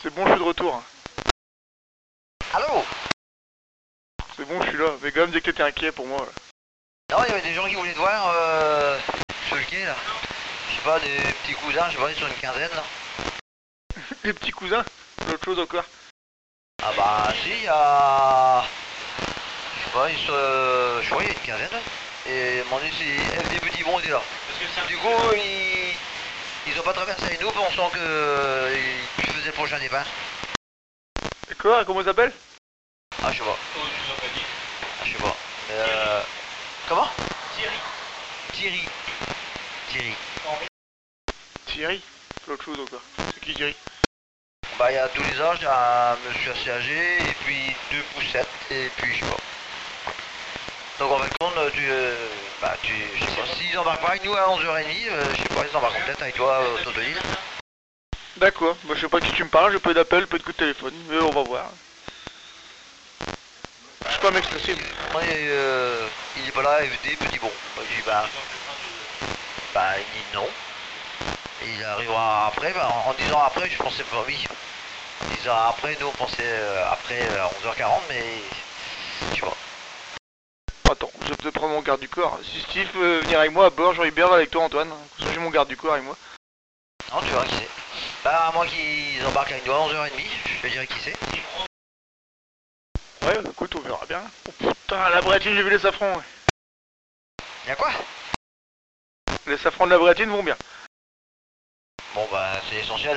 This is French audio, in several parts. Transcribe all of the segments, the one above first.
C'est bon, je suis de retour. Allô? C'est bon, je suis là. Mais quand même, dès que t'étais inquiet pour moi. Là. Non, il y avait des gens qui voulaient te voir sur le quai là. Je sais pas, des petits cousins, je sais pas, ils sont une quinzaine là. Les petits cousins? L'autre chose encore. Ah bah si, il y a... Je sais pas, je crois qu'il y a une quinzaine là. Et mon dieu, c'est FD Petit Bon était là. Du coup, ils ont pas traversé avec nous pensant que tu faisais le prochain départ. Et quoi? Comment ils s'appellent? Ah, je sais pas. Ah, je sais pas. Comment? Thierry. Thierry? L'autre chose encore. C'est qui Thierry? Bah, il y a tous les âges, il y a un monsieur assez âgé, et puis deux poussettes, et puis je sais pas. Donc en fin de compte, je sais pas, s'ils embarquent pas avec nous à 11h30, je sais pas, ils embarqueront peut-être avec toi autour de l'île. D'accord. Bah, je sais pas qui tu me parles, j'ai pas d'appel, pas de coup de téléphone. Mais on va voir. Je suis pas un mec stressé. Il est pas là, FD, Petit Bon. Je dis bah, il dit non. Et il arrivera après, bah, en 10 ans après, je pensais pas oui. 10 ans après, nous on pensait après 11h40, mais je sais pas. Attends, je vais peut-être prendre mon garde du corps. Si Steve veut venir avec moi à bord, j'aurais bien avec toi Antoine. Parce que j'ai mon garde du corps avec moi. Non, tu verras qui c'est. Bah, à moins qu'ils embarquent avec nous à 11h30, je te dirai qui c'est. Ouais, écoute, on verra bien. Oh putain, la Brétine, j'ai vu les safrans. Ouais. Y'a quoi? Les safrans de la Brétine vont bien. Bon bah, c'est essentiel.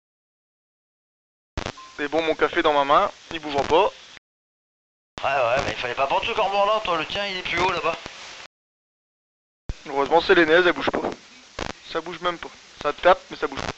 Mais bon, mon café dans ma main, il bougera pas. Ouais, mais il fallait pas prendre ce corbeau là, toi, le tien il est plus haut là-bas. Heureusement, c'est les neiges, elles bougent pas. Ça bouge même pas. Ça tape, mais ça bouge pas.